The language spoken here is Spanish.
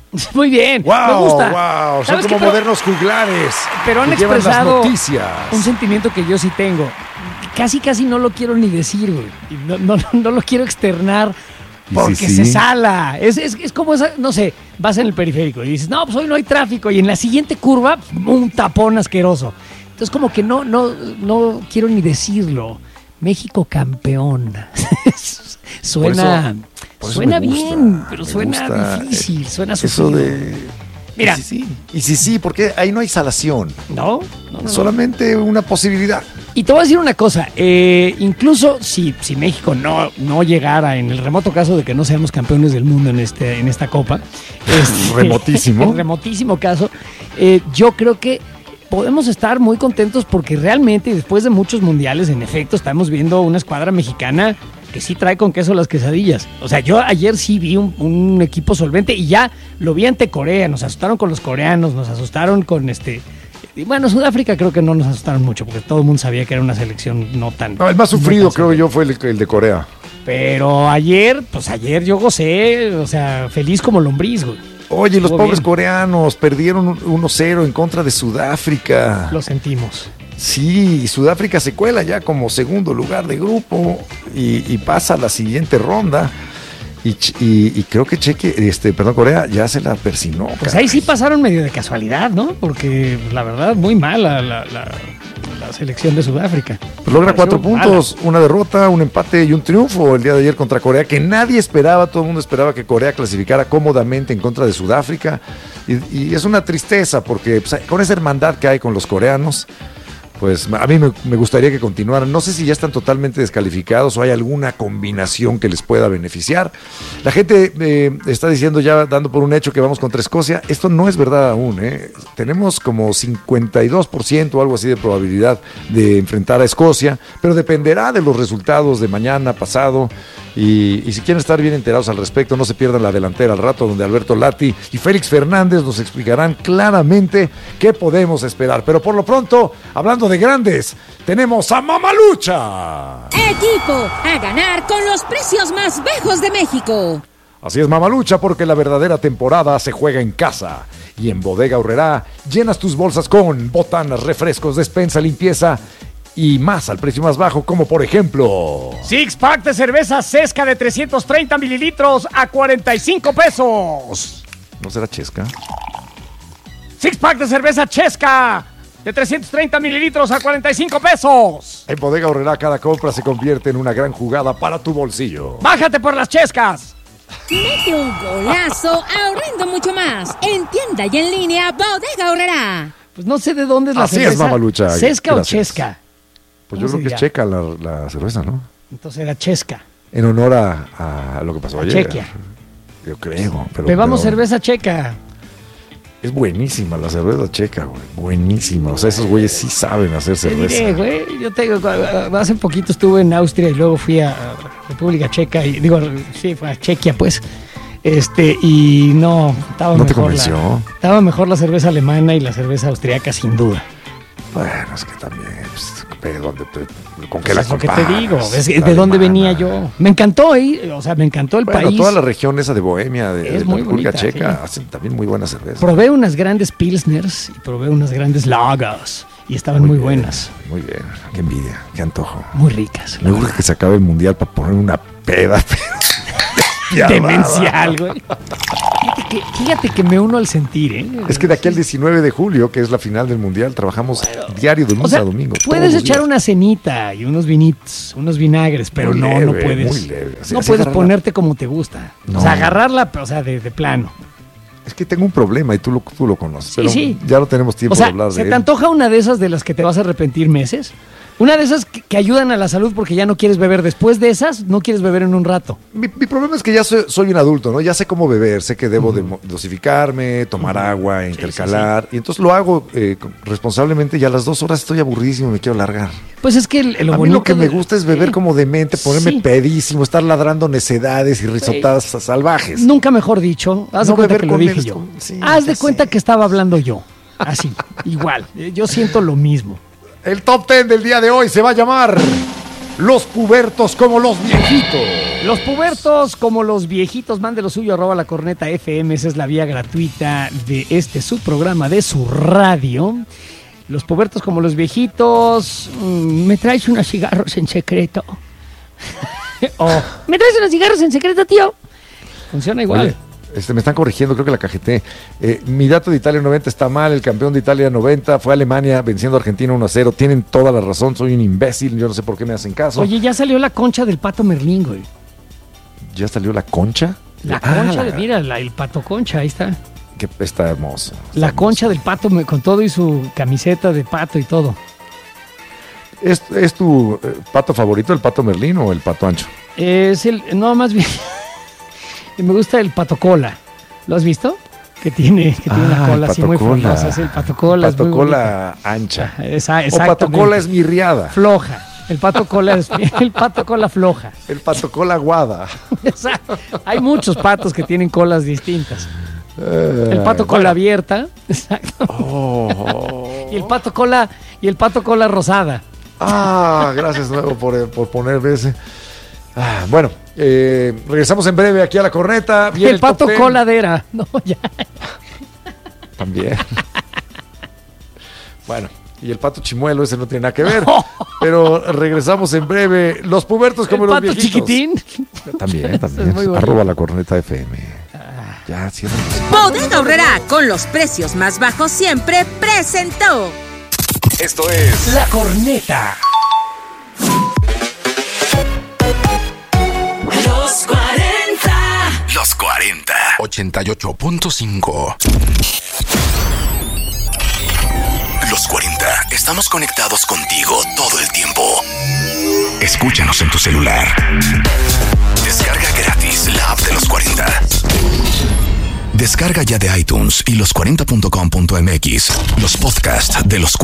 Muy bien, wow, me gusta. Wow, son como modernos juglares. Pero han expresado un sentimiento que yo sí tengo. Casi no lo quiero ni decir, güey. No lo quiero externar porque se sala. Es como esa, no sé, vas en el periférico y dices, no, pues hoy no hay tráfico. Y en la siguiente curva, un tapón asqueroso. Entonces como que no quiero ni decirlo. México campeón. Suena bien, pero suena difícil, suena sufrido. Eso de... Mira. Y sí, porque ahí no hay salación. No. Solamente una posibilidad. Y te voy a decir una cosa, incluso si México no llegara, en el remoto caso de que no seamos campeones del mundo en esta Copa, remotísimo. En remotísimo caso, yo creo que podemos estar muy contentos porque realmente después de muchos mundiales, en efecto, estamos viendo una escuadra mexicana que sí trae con queso las quesadillas. O sea, yo ayer sí vi un equipo solvente y ya lo vi ante Corea. Nos asustaron con los coreanos, nos asustaron con Y bueno, Sudáfrica creo que no nos asustaron mucho porque todo el mundo sabía que era una selección no tan... No, el más sufrido creo yo fue el de Corea. Pero ayer yo gocé, o sea, feliz como lombriz, güey. Oye, los pobres coreanos perdieron 1-0 en contra de Sudáfrica. Lo sentimos. Sí, Sudáfrica se cuela ya como segundo lugar de grupo y pasa a la siguiente ronda. Y creo que Corea ya se la persinó. Pues ahí sí pasaron medio de casualidad, ¿no? Porque la verdad, muy mala la selección de Sudáfrica. Pues logra 4 puntos, una derrota, un empate y un triunfo el día de ayer contra Corea, que nadie esperaba, todo el mundo esperaba que Corea clasificara cómodamente en contra de Sudáfrica. Y es una tristeza porque pues, con esa hermandad que hay con los coreanos, pues a mí me gustaría que continuaran. No sé si ya están totalmente descalificados o hay alguna combinación que les pueda beneficiar. La gente está diciendo ya, dando por un hecho que vamos contra Escocia. Esto no es verdad aún, ¿eh? Tenemos como 52% o algo así de probabilidad de enfrentar a Escocia, pero dependerá de los resultados de mañana, pasado. Y si quieren estar bien enterados al respecto, no se pierdan la delantera al rato, donde Alberto Lati y Félix Fernández nos explicarán claramente qué podemos esperar. Pero por lo pronto, hablando de grandes, tenemos a Mamalucha. Equipo a ganar con los precios más bajos de México. Así es, Mamalucha, porque la verdadera temporada se juega en casa. Y en Bodega Aurrerá llenas tus bolsas con botanas, refrescos, despensa, limpieza y más al precio más bajo, como por ejemplo... Six pack de cerveza Cesca de 330 mililitros a 45 pesos. ¿No será Chesca? Six pack de cerveza Chesca de 330 mililitros a 45 pesos. En Bodega Aurrerá cada compra se convierte en una gran jugada para tu bolsillo. ¡Bájate por las Chescas! Mete un golazo ahorrando mucho más. En tienda y en línea, Bodega Aurrerá. Pues no sé de dónde es la cerveza. Así es, Mamalucha. ¿Cesca o Chesca? Pues yo creo que es checa la cerveza, ¿no? Entonces era Chesca. En honor a lo que pasó ayer. Chequia. Yo creo. Bebamos cerveza checa. Es buenísima la cerveza checa, güey. Buenísima. O sea, esos güeyes sí saben hacer cerveza. Diré, güey. Yo hace poquito estuve en Austria y luego fui a República Checa. Fue a Chequia, pues. Y no, estaba ¿No mejor. te convenció? Estaba mejor la cerveza alemana y la cerveza austriaca, sin duda. Bueno, es que también, ¿con qué pues la es lo comparas? que te digo, es de dónde venía yo. Me encantó me encantó el país. Toda la región esa de Bohemia, de la muy República bonita, Checa, sí. hacen también muy buena cerveza. Probé unas grandes pilsners y probé unas grandes lagers y estaban muy buenas. Muy bien, qué envidia, qué antojo. Muy ricas. Me gusta que se acabe el mundial para poner una peda, pero demencial, güey. Fíjate que me uno al sentir, ¿eh? Es que de aquí al 19 de julio, que es la final del mundial, trabajamos diario de lunes a domingo. Puedes echar una cenita y unos vinitos, unos vinagres, pero muy no leve, puedes. Muy leve. No puedes ponerte como te gusta. No. O sea, agarrarla, de plano. Es que tengo un problema y tú lo conoces. Sí, pero sí. Ya no tenemos tiempo de hablar de ¿se él. te antoja una de esas de las que te vas a arrepentir meses? Una de esas que ayudan a la salud porque ya no quieres beber. Después de esas, no quieres beber en un rato. Mi problema es que ya soy un adulto, ¿no? Ya sé cómo beber, sé que debo de dosificarme, tomar agua, intercalar. Sí. Y entonces lo hago responsablemente y a las 2 horas estoy aburridísimo y me quiero largar. Pues es que a mí lo que me gusta es beber como demente, ponerme pedísimo, estar ladrando necedades y risotadas salvajes. Nunca mejor dicho. Haz de cuenta que lo dije yo. Haz de cuenta que estaba hablando yo. Así, igual. Yo siento lo mismo. El top 10 del día de hoy se va a llamar Los pubertos como los viejitos. Los pubertos como los viejitos, mande lo suyo, @lacorneta.fm, esa es la vía gratuita de su programa, de su radio. Los pubertos como los viejitos, ¿me traes unos cigarros en secreto? ¿Me traes unos cigarros en secreto, tío? Funciona igual. Oye, me están corrigiendo, creo que la cajeté. Mi dato de Italia 90 está mal, el campeón de Italia 90 fue Alemania venciendo a Argentina 1-0. Tienen toda la razón, soy un imbécil, yo no sé por qué me hacen caso. Oye, ya salió la concha del Pato Merlín, güey. ¿Ya salió la concha? La concha, mira, el Pato Concha, ahí está. Que está hermoso. La concha del pato con todo y su camiseta de pato y todo. ¿Es tu pato favorito, el Pato Merlín o el Pato Ancho? No, más bien, me gusta el Pato Cola. ¿Lo has visto? Que tiene una cola así muy frondosa. Es el Pato Cola. Pato es muy Cola ancha. O Pato Cola es mirriada. Floja. El Pato Cola es el Pato Cola floja. El Pato Cola aguada. Exacto. Hay muchos patos que tienen colas distintas. El Pato Cola abierta. Exacto. Oh. Y el Pato Cola rosada. Gracias nuevo por ponerme ese. Bueno, regresamos en breve aquí a La Corneta. Viene el Pato Coladera. No, ya. También. Bueno, y el Pato Chimuelo, ese no tiene nada que ver. Pero regresamos en breve. Los pubertos como los viejitos. ¿El Pato Chiquitín? También. @lacorneta.fm. Ya, cierra. Bodega Aurrerá, con los precios más bajos siempre, presentó. Esto es La Corneta. Los 40. Los 40. 88.5. Los 40. Estamos conectados contigo todo el tiempo. Escúchanos en tu celular. Descarga gratis la app de Los 40. Descarga ya de iTunes y los40.com.mx los podcasts de Los 40.